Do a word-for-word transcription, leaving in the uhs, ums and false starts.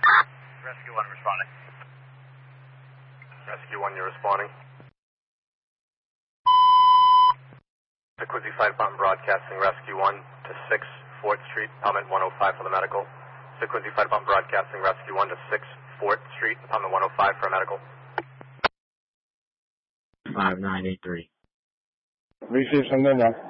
Rescue one responding. Rescue one, you're responding. The Quincy Fire Department broadcasting Rescue one to six Fort Street, Department one oh five for the medical. The Quincy Fire Department broadcasting Rescue one to six Fort Street, Department one oh five for a medical. five nine eight three. Receive some now.